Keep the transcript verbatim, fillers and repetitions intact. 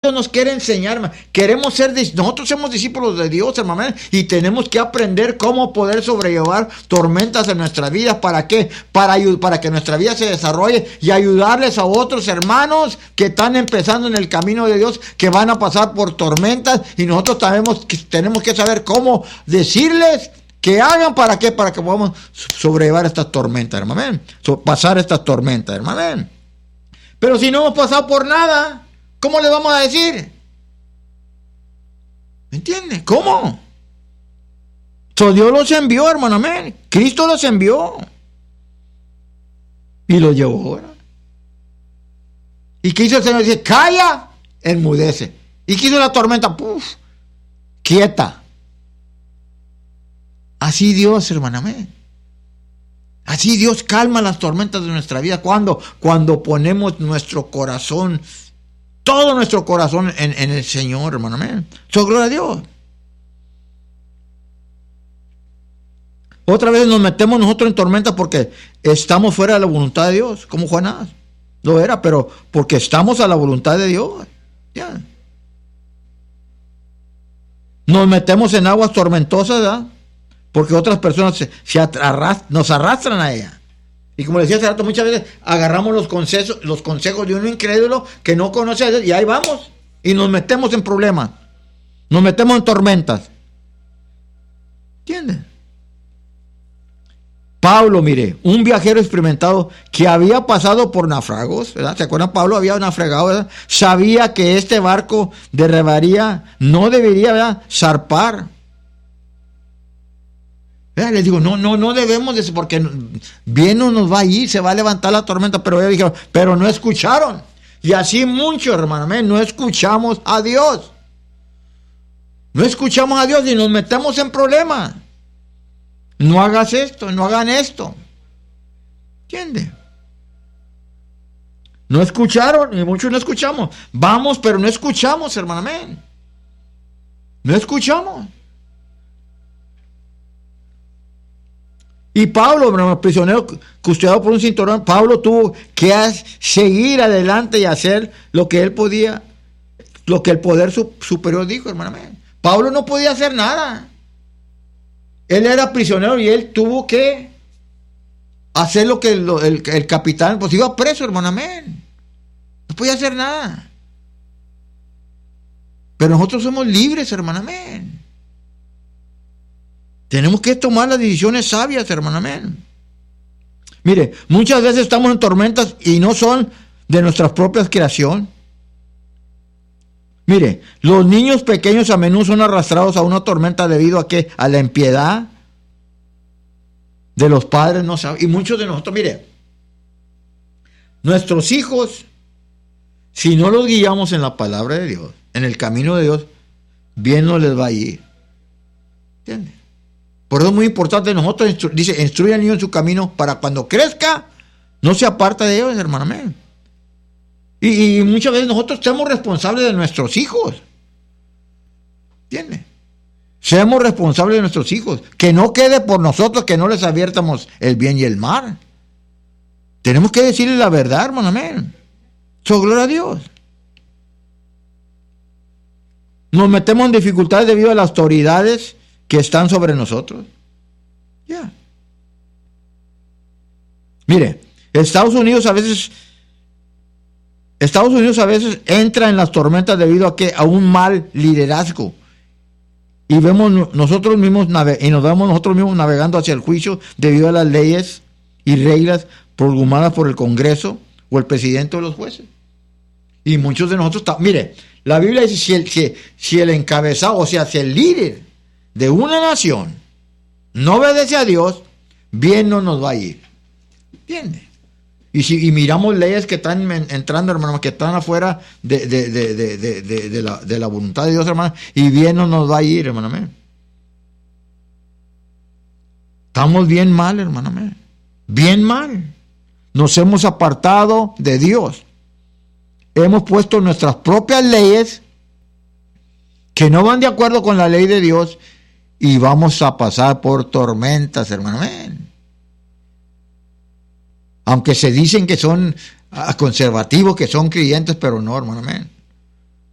Cristo nos quiere enseñar, hermano. Queremos ser, nosotros somos discípulos de Dios, hermano, y tenemos que aprender cómo poder sobrellevar tormentas en nuestra vida. ¿Para qué? Para, para que nuestra vida se desarrolle y ayudarles a otros hermanos que están empezando en el camino de Dios, que van a pasar por tormentas, y nosotros tenemos que, tenemos que saber cómo decirles que hagan. ¿Para qué? Para que podamos sobrellevar estas tormentas, hermano. Pasar estas tormentas, hermano. Pero si no hemos pasado por nada, ¿cómo le vamos a decir? ¿Me entiende? ¿Cómo? So, Dios los envió, hermano, amén. Cristo los envió. Y los llevó, ¿verdad? ¿Y qué hizo el Señor? Dice, calla, enmudece. ¿Y qué hizo la tormenta? Puf, quieta. Así Dios, hermano, amén. Así Dios calma las tormentas de nuestra vida. ¿Cuándo? Cuando ponemos nuestro corazón, todo nuestro corazón en, en el Señor, hermano, amén. So, gloria a Dios. Otra vez nos metemos nosotros en tormentas porque estamos fuera de la voluntad de Dios, como Jonás. Lo era, pero porque estamos a la voluntad de Dios. Ya. Nos metemos en aguas tormentosas, ¿verdad? Porque otras personas se, se arrast, nos arrastran a ella. Y como decía hace rato, muchas veces agarramos los consejos, los consejos de un incrédulo que no conoce a Dios, y ahí vamos. Y nos metemos en problemas. Nos metemos en tormentas. ¿Entiendes? Pablo, mire, un viajero experimentado que había pasado por náufragos, ¿verdad? ¿Se acuerdan? Pablo había naufragado, ¿verdad? Sabía que este barco derribaría, no debería, ¿verdad?, zarpar. ¿Verdad? Les digo, no, no, no debemos de, porque bien no nos va a ir, se va a levantar la tormenta, pero ellos dijeron, pero no escucharon. Y así muchos, hermano, no escuchamos a Dios. No escuchamos a Dios y nos metemos en problemas. No hagas esto, no hagan esto. ¿Entiendes? No escucharon, y muchos no escuchamos. Vamos, pero no escuchamos, hermano, amén. No escuchamos. Y Pablo, hermano, prisionero custodiado por un cinturón, Pablo tuvo que seguir adelante y hacer lo que él podía, lo que el poder superior dijo, hermano, amén. Pablo no podía hacer nada. Él era prisionero y él tuvo que hacer lo que el, el, el capitán, pues iba preso, hermano, amén. No podía hacer nada. Pero nosotros somos libres, hermano, amén. Tenemos que tomar las decisiones sabias, hermano, amén. Mire, muchas veces estamos en tormentas y no son de nuestras propias creación. Mire, los niños pequeños a menudo son arrastrados a una tormenta debido a que a la impiedad de los padres, no saben. Y muchos de nosotros, mire, nuestros hijos, si no los guiamos en la palabra de Dios, en el camino de Dios, bien no les va a ir. ¿Entiendes? Por eso es muy importante nosotros, instru- dice, instruye al niño en su camino para cuando crezca, no se aparta de ellos, hermano, amén. Y, y muchas veces nosotros somos responsables de nuestros hijos. ¿Entiendes? Seamos responsables de nuestros hijos. Que no quede por nosotros que no les adviertamos el bien y el mal. Tenemos que decirles la verdad, hermano, amén. So, gloria a Dios. Nos metemos en dificultades debido a las autoridades que están sobre nosotros. Ya. Yeah. Mire, Estados Unidos a veces... Estados Unidos a veces entra en las tormentas debido a que a un mal liderazgo. Y vemos nosotros mismos nave- y nos vemos nosotros mismos navegando hacia el juicio debido a las leyes y reglas promulgadas por el Congreso o el presidente o los jueces. Y muchos de nosotros, ta- mire, la Biblia dice si el, si, si el encabezado, o sea, si el líder de una nación no obedece a Dios, bien no nos va a ir. ¿Entiendes? Y si y miramos leyes que están entrando, hermano, que están afuera de, de, de, de, de, de, de, la, de la voluntad de Dios, hermano, y bien no nos va a ir, hermano. Amén. Estamos bien mal, hermano. Amén. Bien mal. Nos hemos apartado de Dios. Hemos puesto nuestras propias leyes que no van de acuerdo con la ley de Dios y vamos a pasar por tormentas, hermano. Amén. Aunque se dicen que son conservativos, que son creyentes, pero no, hermano, amén.